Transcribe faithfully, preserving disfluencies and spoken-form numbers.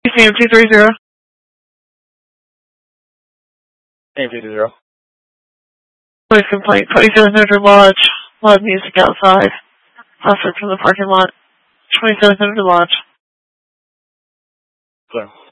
A M two three zero. A M two three zero. Police complaint, twenty-seven hundred Lodge. Loud music outside. Suspect from the parking lot. twenty-seven hundred Lodge. Clear.